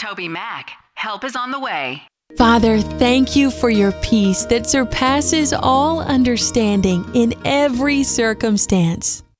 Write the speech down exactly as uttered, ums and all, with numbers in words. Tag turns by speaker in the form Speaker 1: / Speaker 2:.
Speaker 1: Toby Mac. Help is on the way.
Speaker 2: Father, thank you for your peace that surpasses all understanding in every circumstance.